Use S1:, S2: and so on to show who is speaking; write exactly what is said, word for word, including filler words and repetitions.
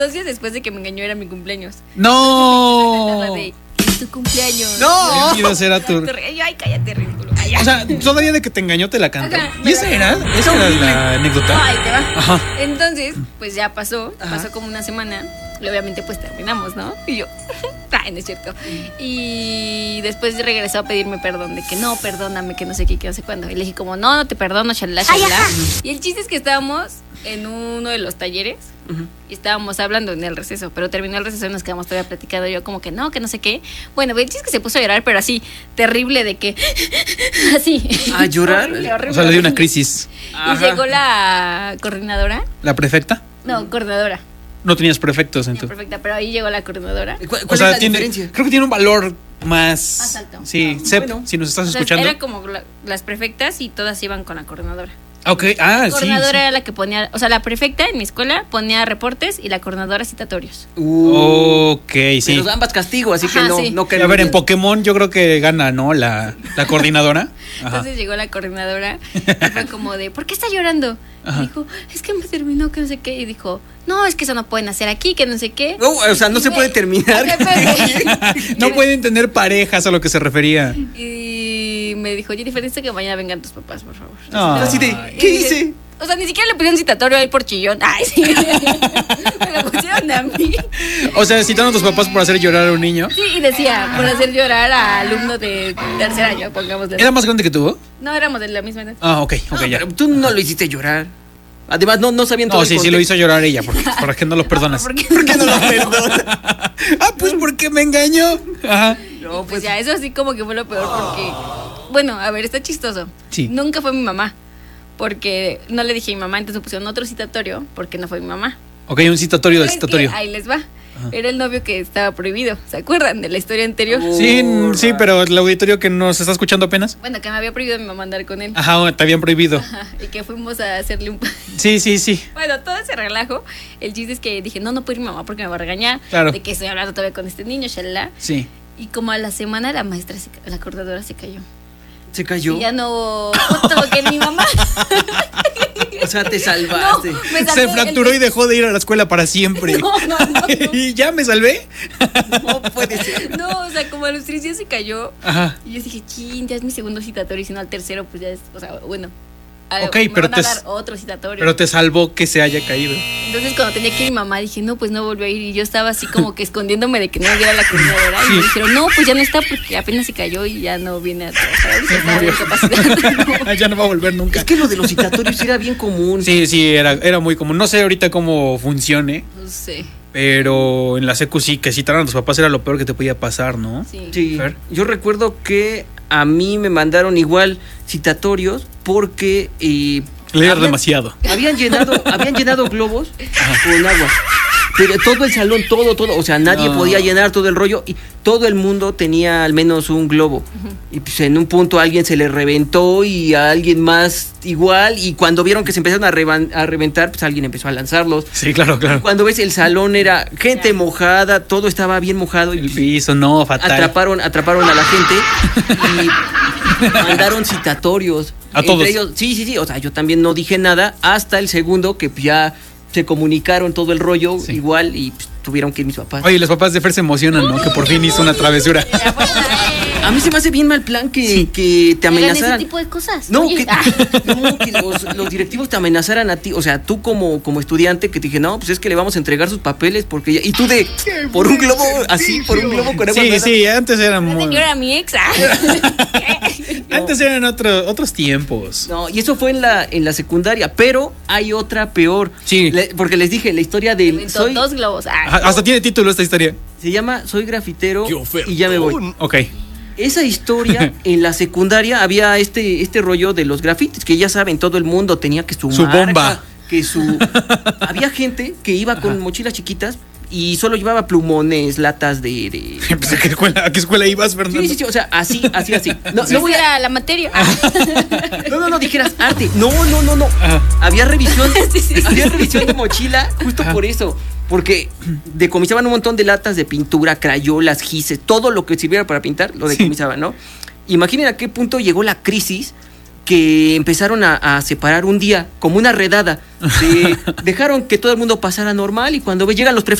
S1: Dos días después de que me engañó era mi cumpleaños.
S2: ¡No!
S1: La de, es tu cumpleaños.
S2: ¡No! Iba a ser a tu...
S1: Ay, cállate, ridículo. Ay,
S2: O sea, todavía de que te engañó te la canta.
S1: Ajá,
S2: ¿Y esa era? ¿Esa era la anécdota?
S1: Ay, te va.
S2: Ajá.
S1: Entonces, pues ya pasó.
S3: Ajá.
S1: Pasó como una semana. Y obviamente, pues terminamos, ¿no? Y yo, ay, no es cierto. Y después regresó a pedirme perdón. De que no, perdóname, que no sé qué, que no sé cuándo. Y le dije, como, no, no te perdono, shalala, shalala. Y el chiste es que estábamos en uno de los talleres.
S3: Ujú.
S1: Y estábamos hablando en el receso, pero terminó el receso y nos quedamos todavía platicando. Yo como que no, que no sé qué. Bueno, el chiste es que se puso a llorar, pero así, terrible de que... así.
S3: ¿A llorar?
S1: Horrible, horrible,
S2: O sea, le dio una
S1: horrible.
S2: crisis.
S1: Y
S3: Ajá.
S1: llegó la coordinadora.
S2: ¿La prefecta?
S1: No, coordinadora.
S2: No tenías prefectos en
S1: Ya,
S2: tu...
S1: perfecta, pero ahí llegó la coordinadora.
S3: ¿Cuál,
S2: O
S3: cuál
S2: sea,
S3: es la
S2: tiene,
S3: diferencia?
S2: creo que tiene un valor más...
S1: Más alto.
S2: Sí,
S3: Ah,
S2: Sep,
S3: bueno.
S2: si nos estás
S1: O sea,
S2: escuchando.
S1: era como la- las prefectas y todas iban con la coordinadora.
S2: Ok, ah,
S1: La
S2: sí.
S1: coordinadora
S2: sí.
S1: era la que ponía, o sea, la prefecta en mi escuela ponía reportes y la coordinadora citatorios.
S3: Uh,
S2: Ok, sí.
S3: Pero ambas castigo, así que
S1: Ajá,
S3: no,
S1: sí.
S3: no
S2: A ver, en Pokémon yo creo que gana, ¿no? La, la coordinadora. Ajá.
S1: Entonces llegó la coordinadora y fue como de, ¿por qué está llorando?
S2: Ajá.
S1: Y dijo, es que me terminó, que no sé qué. Y dijo, no, es que eso no pueden hacer aquí, que no sé qué.
S3: No, o sea, no
S1: Y
S3: se
S1: me-
S3: puede terminar.
S2: No pueden tener parejas a lo que se refería.
S1: Y me dijo, Jennifer, necesito que mañana vengan tus papás, por favor.
S2: Ah.
S3: Así de,
S1: Y
S3: ¿qué
S1: dije,
S3: hice?
S1: O sea, ni siquiera le pusieron citatorio a él por chillón. Ay, sí. Me lo pusieron a mí.
S2: O sea, citaron a tus papás por hacer llorar a un niño.
S1: Sí, y decía, por hacer llorar a alumno de tercer año, pongamos de...
S2: ¿Era más grande que tú?
S1: No, éramos de la misma edad.
S2: Ah, ok, ok,
S3: No,
S2: ya.
S3: pero tú no lo hiciste llorar. Además, no, no sabían todo
S2: No,
S3: el
S2: sí, sí
S3: contexto.
S2: lo hizo llorar ella. ¿Por, ¿por qué no lo perdonas?
S1: ¿Por qué?
S3: ¿Por qué no lo perdonas?
S2: Ah, pues porque me engañó. Ajá.
S3: No,
S1: Pues
S3: pues
S1: ya, eso así como que fue lo peor porque... Bueno, a ver, está chistoso.
S2: Sí.
S1: Nunca fue mi mamá. Porque no le dije a mi mamá, entonces me pusieron otro citatorio porque no fue mi mamá.
S2: Ok, un citatorio del
S1: ¿Sabes qué?
S2: citatorio.
S1: Ahí les va. Era el novio que estaba prohibido. ¿Se acuerdan de la historia anterior?
S3: Oh.
S2: Sí, mm, sí, pero el auditorio que nos está escuchando apenas.
S1: Bueno, que me había prohibido mi mamá andar con él.
S2: Ajá, te habían prohibido.
S1: Ajá, y que fuimos a hacerle un...
S2: Sí, sí, sí.
S1: Bueno, todo ese relajo. El chiste es que dije, no, no puedo ir mi mamá porque me va a regañar.
S2: Claro.
S1: De que estoy hablando todavía con este niño, shalala.
S2: Sí.
S1: Y como a la semana la maestra, se ca- la coordinadora se cayó.
S3: se cayó.
S1: Y ya no... Foto que ni mamá.
S3: O sea, te salvaste.
S1: No, me
S2: Se
S1: salvé
S2: fracturó
S1: el-
S2: y dejó de ir a la escuela para siempre.
S1: No, no, no, no.
S2: Y ya me salvé.
S3: No puede ser.
S1: No, o sea, como a los tres días se cayó.
S2: Ajá.
S1: Y yo dije, chin, ya es mi segundo citatorio. Y si no al tercero, pues ya es... O sea, bueno. a-
S2: Ok,
S1: me
S2: pero
S1: van a
S2: te-
S1: dar otro citatorio.
S2: Pero te salvó que se haya caído.
S1: Entonces cuando tenía que ir mi mamá dije, no, pues no volvió a ir. Y yo estaba así como que escondiéndome de que no viera la coordinadora. Y me dijeron, no, pues ya no está porque apenas se cayó y ya no viene a trabajar. Ahorita está de incapacidad.
S2: Ya no va a volver nunca.
S3: Es que lo de los citatorios era bien común.
S2: Sí, sí, era, era muy común. No sé ahorita cómo funcione,
S1: No sé.
S2: pero en la secu sí, que citaran a tus papás era lo peor que te podía pasar, ¿no?
S1: Sí.
S3: Sí.
S2: Fer.
S3: Yo recuerdo que a mí me mandaron igual citatorios porque eh,
S2: Leer
S3: habían-
S2: demasiado.
S3: Habían llenado, habían llenado globos con agua. Pero todo el salón, todo, todo, o sea, nadie
S2: No.
S3: podía llenar todo el rollo y todo el mundo tenía al menos un globo. Y pues en un punto a alguien se le reventó y a alguien más igual y cuando vieron que se empezaron a, revan- a reventar, pues alguien empezó a lanzarlos.
S2: Sí, claro, claro.
S3: Cuando ves el salón era gente
S1: Ya.
S3: mojada, todo estaba bien mojado y
S2: El piso, no, fatal.
S3: atraparon, atraparon a la gente y mandaron citatorios.
S2: ¿A todos?
S3: Entre ellos, sí, sí, sí. O sea, yo también no dije nada hasta el segundo que ya se comunicaron todo el rollo
S2: Sí.
S3: igual y pues, tuvieron que ir mis papás.
S2: Oye, los papás de Fer se emocionan, ¿no? Que por fin hizo una travesura.
S1: Ya, bueno, eh,
S3: A mí se me hace bien mal plan que,
S2: Sí.
S3: que te
S1: hagan ese
S3: amenazaran.
S1: tipo de cosas.
S3: No,
S1: Oye,
S3: que,
S1: ah.
S3: no, que los, los directivos te amenazaran a ti. O sea, tú como, como estudiante que te dije, no, pues es que le vamos a entregar sus papeles porque ya... Y tú de, por un globo así, por un globo con agua.
S2: Sí,
S3: nada.
S2: sí, antes eran
S1: La
S2: muy...
S1: señora mi ex. ah.
S2: Antes eran otro, otros tiempos.
S3: No, y eso fue en la, en la secundaria, pero hay otra peor.
S2: Sí.
S3: Le- porque les dije, la historia
S1: Me
S3: del...
S1: aventó
S3: Soy,
S1: dos globos. ah.
S2: Ajá, hasta tiene título esta historia.
S3: se llama Soy grafitero y ya me voy.
S2: Ok.
S3: Esa historia, en la secundaria había este, este rollo de los grafitis, que ya saben, todo el mundo tenía que su
S2: Su
S3: marca,
S2: bomba.
S3: que su... Había gente que iba con mochilas chiquitas y solo llevaba plumones, latas de... de-
S2: Pues, ¿a, qué escuela, ¿A qué escuela ibas, Fernando?
S3: Sí, sí, sí, o sea, así, así, así. No,
S1: Esa
S3: no voy a...
S1: era la materia.
S3: No, no, no dijeras arte. No, no, no, no.
S2: Ajá.
S3: Había revisión,
S1: Sí, sí, sí.
S3: había revisión de mochila justo por eso. Porque decomisaban un montón de latas de pintura, crayolas, gises, todo lo que sirviera para pintar, lo decomisaban, ¿no? Imaginen a qué punto llegó la crisis que empezaron a, a separar un día, como una redada. De- dejaron que todo el mundo pasara normal y cuando ve- llegan los prefectos